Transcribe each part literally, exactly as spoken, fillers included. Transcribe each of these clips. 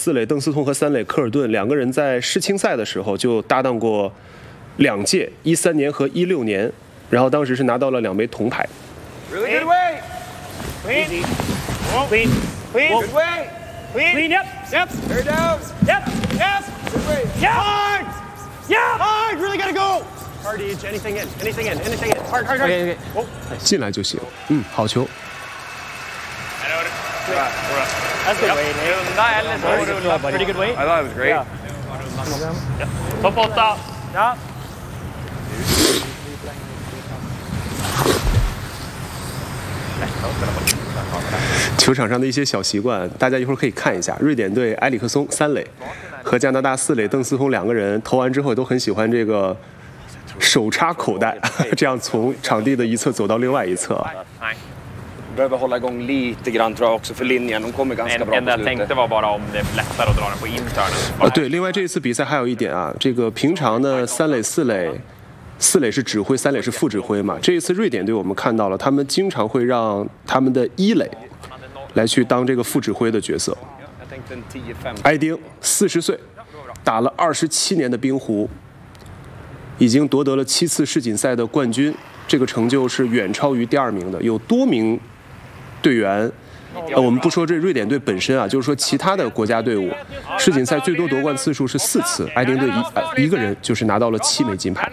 四垒邓斯通和三垒科尔顿两个人在世青赛的时候就搭档过两届，一三年和一六年，然后当时是拿到了两枚铜牌。 Really good way. Clean. Clean. Clean. Good way. Clean. Clean. Yep. Yep. There it goes. Yep. Yep. Good way. Yep. Hard. Yeah. Hard. Really gotta go. Hard edge. Anything in. Anything in. Anything in. Hard. Hard. Hard. Okay, okay. Oh. 进来就行。嗯，好球。 That's good weight. Pretty good weight. I thought it was great. Yeah. Top åtta. Ja. 球场上的一些小习惯，大家一会儿可以看一下。瑞典队埃里克松三垒和加拿大四垒邓斯通两个人投完之后都很喜欢这个手插口袋，这样从场地的一侧走到另外一侧。 Behöver hålla igång lite grann tror jag också för linjen. De kommer ganska bra på slutet. Jag tänkte var bara om det är lättare att dra den på internen. 呃，对，另外这一次比赛还有一点啊，这个平常呢三垒四垒，四垒是指挥，三垒是副指挥嘛。这一次瑞典队我们看到了，他们经常会让他们的一垒来去当这个副指挥的角色。埃丁四十岁，打了二十七年的冰壶，已经夺得了七次世锦赛的冠军，这个成就是远超于第二名的，有多名。 队员，呃，我们不说这瑞典队本身啊，就是说其他的国家队伍，世锦赛最多夺冠次数是四次，埃丁队一、呃、一个人就是拿到了七枚金牌。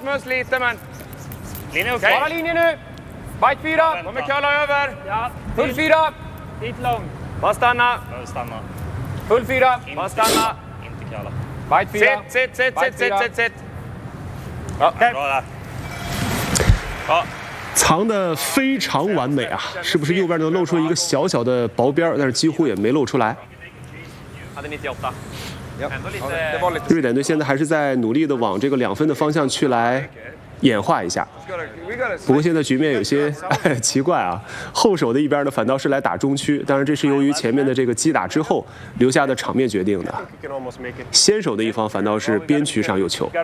Bara linje nu. Bite fyra. Kommer köla över. Full fyra. Dit lång. Bara stanna. Stanna. Full fyra. Bara stanna. Inte kalla. Bite fyra. Sitt, sitt, sitt, sitt, sitt, sitt. Ja, bra där. Ja. 藏得非常完美啊！是不是右边能露出一个小小的薄边，但是几乎也没露出来。瑞典队现在还是在努力的往这个两分的方向去来演化一下。不过现在局面有些、哎、奇怪啊，后手的一边呢反倒是来打中区，当然这是由于前面的这个击打之后留下的场面决定的。先手的一方反倒是边区上有球。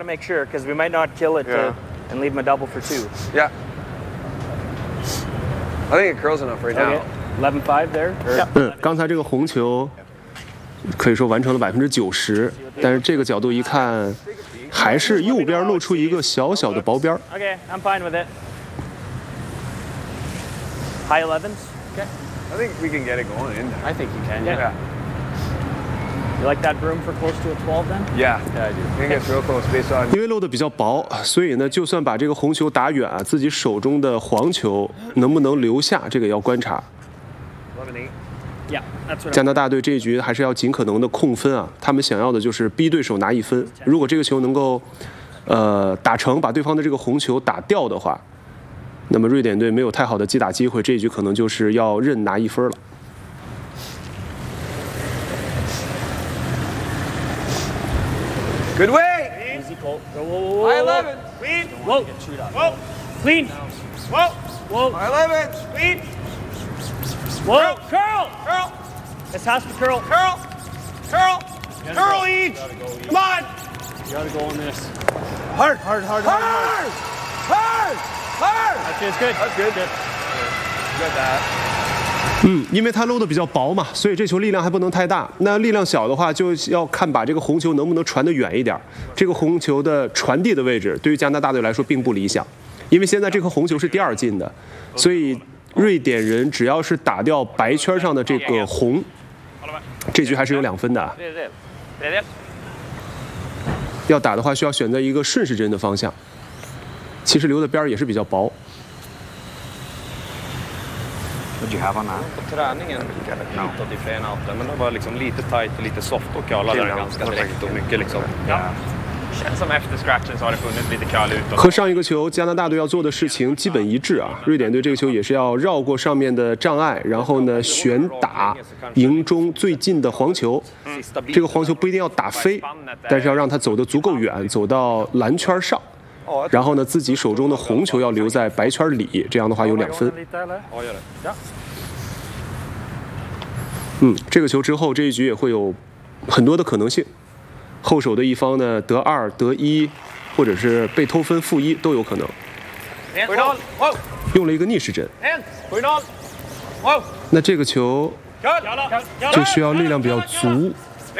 I think it curls enough right now. eleven five there. 嗯，刚才这个红球可以说完成了百分之九十，但是这个角度一看，还是右边露出一个小小的薄边。 Okay, I'm fine with it. High elevens. Okay. I think we can get it going in there. I think you can. Yeah. Yeah. You like that room for close to a twelve then? Yeah. Yeah, I do. I think it's real close based on. 因为漏的比较薄，所以呢，就算把这个红球打远啊，自己手中的黄球能不能留下，这个要观察。 Yeah, that's what 加拿大队这一局还是要尽可能的控分啊，他们想要的就是逼对手拿一分。如果这个球能够，呃，打成，把对方的这个红球打掉的话，那么瑞典队没有太好的击打机会，这一局可能就是要认拿一分了。 Good way. Easy, Colt. Whoa, whoa, whoa, High whoa. eleven. Clean. Whoa. Whoa. Clean. Whoa. Whoa. High eleven. Clean. Whoa. Curl. Curl. This has to curl. Curl. Curl. Curl each. Come on. You gotta go on this. Hard. Hard, hard, hard, Hard. Hard. Hard. That feels good. That's good. Good. Good that. 嗯，因为它漏的比较薄嘛，所以这球力量还不能太大。那力量小的话，就要看把这个红球能不能传得远一点。这个红球的传递的位置，对于加拿大队来说并不理想，因为现在这颗红球是第二进的，所以瑞典人只要是打掉白圈上的这个红，这局还是有两分的。要打的话，需要选择一个顺时针的方向。其实留的边也是比较薄。 Would you have on that? På träningen hitåt i fränouten, men det var liksom lite tight och lite soft och curlade den ganska direkt och mycket liksom. Ja. Känns som efter scratchen så har det funnits lite curl utåt. 和上一个球加拿大队要做的事情基本一致啊，瑞典队这个球也是要绕过上面的障碍，然后呢旋打营中最近的黄球。这个黄球不一定要打飞，但是要让它走得足够远，走到篮圈上。 然后呢，自己手中的红球要留在白圈里，这样的话有两分。嗯，这个球之后这一局也会有很多的可能性，后手的一方呢得二得一，或者是被偷分负一都有可能。用了一个逆时针，那这个球就需要力量比较足。